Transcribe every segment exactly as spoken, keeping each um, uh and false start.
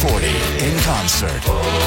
forty in concert.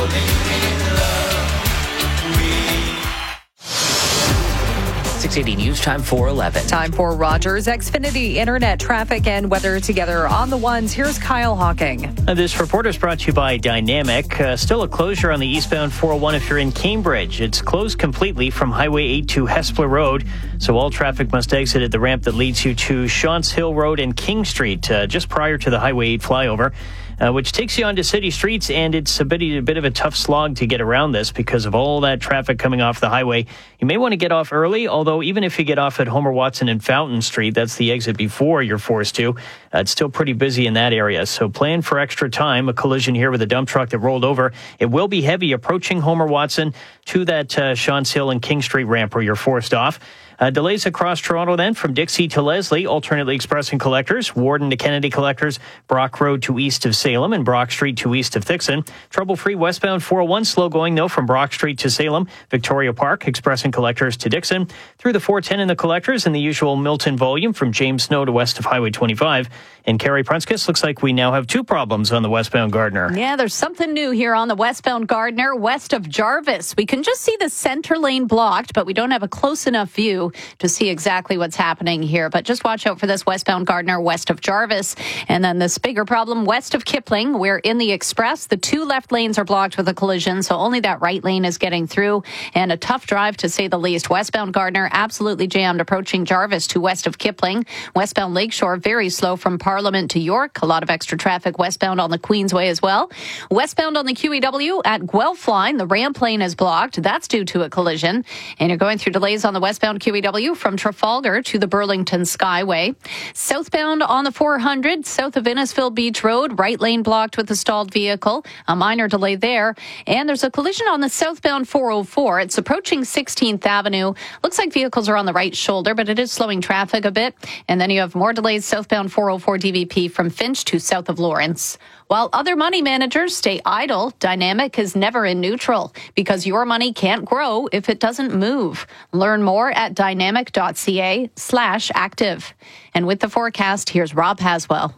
six eighty News Time four eleven. Time for Rogers Xfinity Internet traffic and weather together on the ones. Here's Kyle Hawking. Uh, This report is brought to you by Dynamic. Uh, still a closure on the eastbound four oh one if you're in Cambridge. It's closed completely from Highway eight to Hespeler Road, so all traffic must exit at the ramp that leads you to Shantz Hill Road and King Street, uh, just prior to the Highway eight flyover. Uh, which takes you onto city streets, and it's a bit, a bit of a tough slog to get around this because of all that traffic coming off the highway. You may want to get off early, although even if you get off at Homer Watson and Fountain Street, that's the exit before you're forced to, uh, it's still pretty busy in that area. So plan for extra time. A collision here with a dump truck that rolled over. It will be heavy approaching Homer Watson to that uh, Shantz Hill and King Street ramp where you're forced off. Uh, delays across Toronto then from Dixie to Leslie, alternately expressing collectors, Warden to Kennedy collectors, Brock Road to east of Salem and Brock Street to east of Thixon. Trouble-free westbound four oh one, slow going though from Brock Street to Salem, Victoria Park, expressing collectors to Dixon, through the four ten in the collectors and the usual Milton volume from James Snow to west of Highway twenty-five. And Carrie Prunskis, looks like we now have two problems on the westbound Gardner. Yeah, there's something new here on the westbound Gardner, west of Jarvis. We can just see the center lane blocked, but we don't have a close enough view to see exactly what's happening here. But just watch out for this westbound Gardner, west of Jarvis. And then this bigger problem west of Kipling, where in the express, the two left lanes are blocked with a collision, so only that right lane is getting through. And a tough drive, to say the least. Westbound Gardner, absolutely jammed, approaching Jarvis to west of Kipling. Westbound Lakeshore, very slow from Parliament to York. A lot of extra traffic westbound on the Queensway as well. Westbound on the Q E W at Guelph line, the ramp lane is blocked. That's due to a collision. And you're going through delays on the westbound Q E W from Trafalgar to the Burlington Skyway. Southbound on the four hundred, south of Innisfil Beach Road, right lane blocked with a stalled vehicle. A minor delay there. And there's a collision on the southbound four oh four. It's approaching sixteenth Avenue. Looks like vehicles are on the right shoulder, but it is slowing traffic a bit. And then you have more delays southbound four oh four D V P from Finch to south of Lawrence. While other money managers stay idle, Dynamic is never in neutral because your money can't grow if it doesn't move. Learn more at dynamic.ca slash active. And with the forecast, here's Rob Haswell.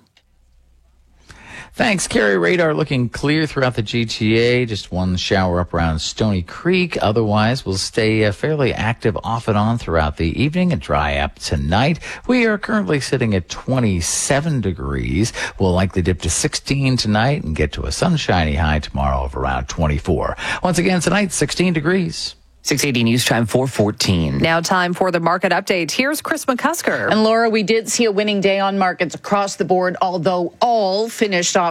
Thanks, Carrie. Radar looking clear throughout the G T A. Just one shower up around Stony Creek. Otherwise, we'll stay uh, fairly active off and on throughout the evening and dry up tonight. We are currently sitting at twenty-seven degrees. We'll likely dip to sixteen tonight and get to a sunshiny high tomorrow of around twenty-four. Once again, tonight, sixteen degrees. six eighty News Time four fourteen. Now time for the market update. Here's Chris McCusker. And Laura, we did see a winning day on markets across the board, although all finished off